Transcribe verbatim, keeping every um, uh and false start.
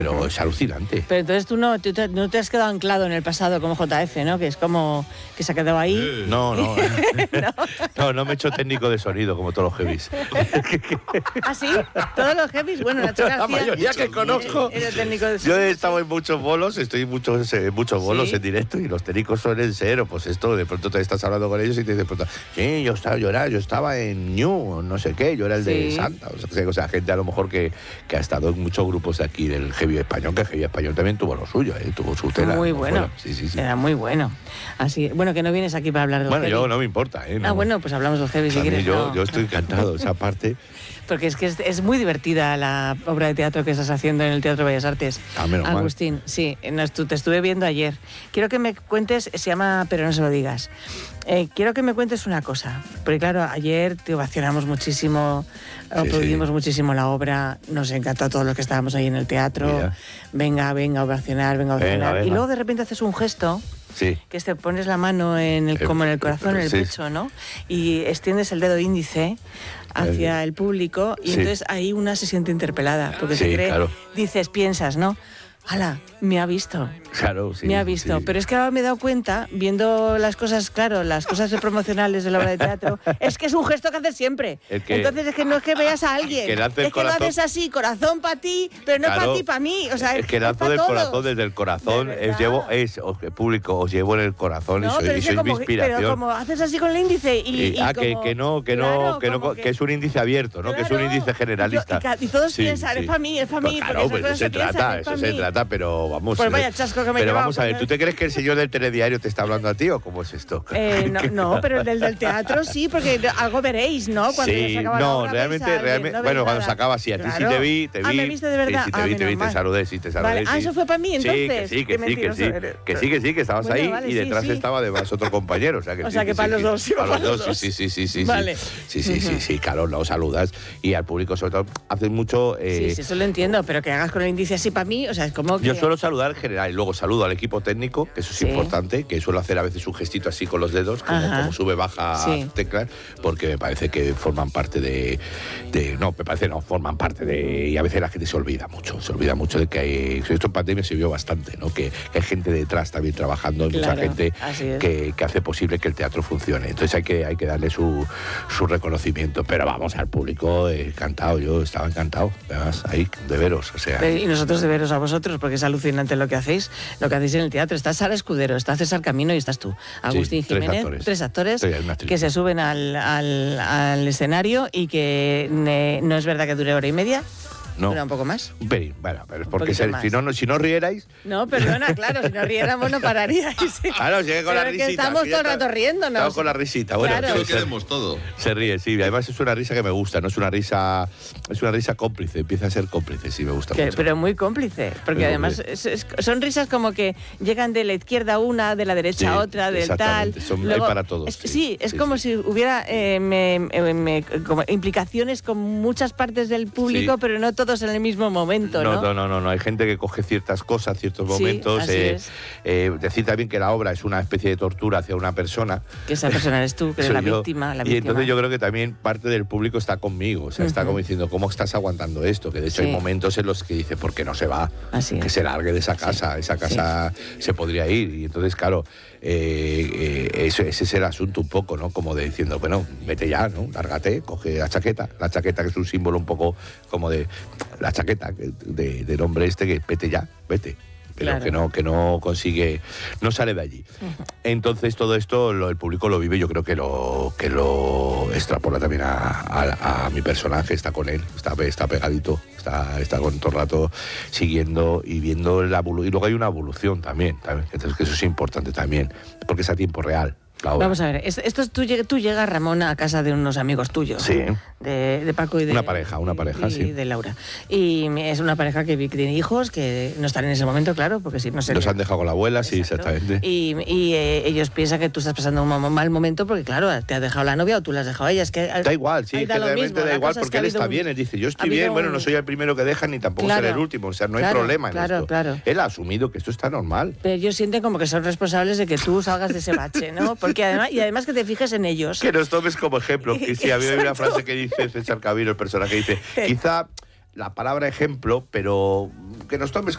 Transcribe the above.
Pero es alucinante. Pero entonces tú no, tú te, no te has quedado anclado en el pasado como J F, ¿no? Que es como que se ha quedado ahí. No, no. no. No, no me he hecho técnico de sonido como todos los heavies. ¿Ah, sí? Todos los heavies. Bueno, Nacho García. La mayoría que conozco. Era técnico de sonido. Yo he estado en muchos bolos, estoy en muchos, en muchos bolos ¿Sí? en directo y los técnicos suelen ser, pues esto, de pronto te estás hablando con ellos y te dicen, sí, yo estaba, yo era, yo estaba en New, no sé qué, yo era el sí. de Santa. O sea, o sea, gente a lo mejor que, que ha estado en muchos grupos de aquí del heavy español, que el heavy español también tuvo lo suyo, ¿eh? Tuvo su tela. Muy bueno. Sí, sí, sí. Era muy bueno. Así, bueno, que no vienes aquí para hablar de los Bueno, heavy. yo no me importa, ¿eh? No. Ah, bueno, pues hablamos de los heavy si quieres. Yo, no. yo estoy encantado, esa parte. Porque es que es, es muy divertida la obra de teatro que estás haciendo en el Teatro Bellas Artes. Ah, menos Agustín, mal. Sí, no, te estuve viendo ayer. Quiero que me cuentes, se llama Pero no se lo digas. Eh, quiero que me cuentes una cosa, porque claro, ayer te ovacionamos muchísimo, sí, aplaudimos sí. muchísimo la obra, nos encantó a todos los que estábamos ahí en el teatro. Mira. Venga, venga, a ovacionar, venga, a ovacionar. Venga, venga. Y luego de repente haces un gesto. Sí. Que te pones la mano en el, como en el corazón, en el sí. pecho, ¿no? Y extiendes el dedo índice hacia el público y sí. entonces ahí una se siente interpelada, porque sí, se cree, claro. dices, piensas, ¿no? ¡Hala! Me ha visto. Claro, sí. Me ha visto. Sí. Pero es que ahora me he dado cuenta, viendo las cosas, claro, las cosas promocionales de la obra de teatro, es que es un gesto que haces siempre. Que, Entonces es que no es que veas a alguien. Que es que corazón. lo haces así, corazón para ti, pero no claro, para ti, para mí. O sea, es que lanzo del todos. corazón, desde el corazón, os llevo, es, os, público, os llevo en el corazón no, y soy, pero y sois como, mi inspiración. Pero como haces así con el índice y. y, y ah, como, que, que no, que claro, no, que no, que, que es un índice abierto, ¿no? Claro, que es un índice generalista. Y, yo, y, y todos sí, piensan, sí. es para mí, es para mí. Pues claro, pues eso se trata, eso se trata, pero vamos. Pues vaya chasco que me Pero vamos a ver, ¿tú te crees que el señor del telediario te está hablando a ti o cómo es esto? Eh, no, no, pero el del, del teatro sí, porque algo veréis, ¿no? Cuando sí, se acaba no, la obra, realmente, pensáis, realmente, no bueno, nada. cuando se acaba sí, a ti claro. sí te vi, te vi. Ah, ¿me viste de verdad? Sí, sí te ah, vi, te vi, te mal. saludé, sí, te saludé. Vale. Sí. Ah, eso fue para mí entonces. Sí, que sí, que sí, que sí, eres. que sí, que sí, que estabas bueno, ahí vale, y detrás sí, sí. estaba además otro compañero, o sea que O sí, sea que, que para sí, los dos, sí, para los dos, sí, sí, sí, sí, vale. sí, sí, sí, sí, claro, lo saludas y al público sobre todo haces mucho. Eh, sí, sí, eso lo entiendo, pero que hagas con el índice así para mí, o sea, es como que. Yo suelo saludar en general y luego saludo al equipo técnico, que eso es sí. importante, que suelo hacer a veces un gestito así con los dedos, como, como sube, baja sí. teclas, porque me parece que forman parte de, de. No, me parece no, forman parte de. Y a veces la gente se olvida mucho, se olvida mucho de que hay. Esto en pandemia se vio bastante, ¿no? Que, que hay gente detrás también trabajando, hay claro, mucha gente que, que hace posible que el teatro funcione. Entonces hay que, hay que darle su, su reconocimiento. Pero vamos, al público, eh, encantado, yo estaba encantado, además, ahí, de veros, o sea. Pero, y nosotros de veros a vosotros, porque es alucinante lo que hacéis, lo que hacéis en el teatro. Está Sara Escudero, está César Camino y estás tú, Agustín sí, Jiménez, tres actores, tres actores que se suben al, al, al escenario y que ne, no es verdad que dure hora y media. No. ¿Dura un poco más? Un pelín, bueno, pero es porque se, si, no, no, si no rierais... No, perdona, claro, si no riéramos no pararíais. Sí. Claro, sigue con pero la risita. Que estamos todo el rato riéndonos. Estamos con la risita, bueno. Claro. Que queremos todo. Se ríe, sí, además es una risa que me gusta, no es una risa... Es una risa cómplice, empieza a ser cómplice, sí, me gusta que, mucho. Pero muy cómplice, porque muy además es, es, son risas como que llegan de la izquierda una, de la derecha sí, otra, del tal... Son, luego, hay para todos. Es, sí, sí, es sí, como sí. si hubiera eh, me, me, como implicaciones con muchas partes del público, sí. pero no todos en el mismo momento. Momento, no, ¿no? no, no, no, no. Hay gente que coge ciertas cosas, ciertos sí, momentos. Así eh, es. eh, decir también que la obra es una especie de tortura hacia una persona. Que esa persona eres tú, que eres la yo. víctima, la y víctima. entonces yo creo que también parte del público está conmigo. O sea, uh-huh. está como diciendo, ¿cómo estás aguantando esto? Que de hecho sí. hay momentos en los que dice, ¿por qué no se va? Así que es. se largue de esa casa. Sí. Esa casa sí. se podría ir. Y entonces, claro, eh, eh, ese, ese es el asunto un poco, ¿no? Como de diciendo, bueno, vete ya, ¿no? Lárgate, coge la chaqueta. La chaqueta que es un símbolo un poco como de... La chaqueta de, del hombre este que vete ya, vete. Pero claro. que no que no consigue, no sale de allí. Uh-huh. Entonces todo esto lo, el público lo vive, yo creo que lo que lo extrapola también a, a, a mi personaje, está con él, está, está pegadito, está, está con todo el rato siguiendo y viendo la evolución. Y luego hay una evolución también, también, entonces que eso es importante también, porque es a tiempo real. Vamos a ver, esto es, tú, tú llegas, Ramón, a casa de unos amigos tuyos. Sí. De, de Paco y de... Una pareja, una pareja, y, sí. Y de Laura. Y es una pareja que tiene hijos, que no están en ese momento, claro, porque si no se... Los han dejado con la abuela, exacto. Sí, exactamente. Y, y eh, ellos piensan que tú estás pasando un mal momento porque, claro, te has dejado la novia o tú la has dejado a ella. Es que, da igual, sí, da que realmente mismo. da igual, porque es él está un, bien. Él dice, yo estoy bien, un... bueno, no soy el primero que deja ni tampoco claro, seré el último. O sea, no hay claro, problema en claro, esto. Claro. Él ha asumido que esto está normal. Pero ellos sienten como que son responsables de que tú salgas de ese bache, ¿no? Porque además, y además que te fijes en ellos. Que nos tomes como ejemplo. Que sí, a mí hay una frase que dice César Camino, el personaje, que dice, quizá la palabra ejemplo, pero que nos tomes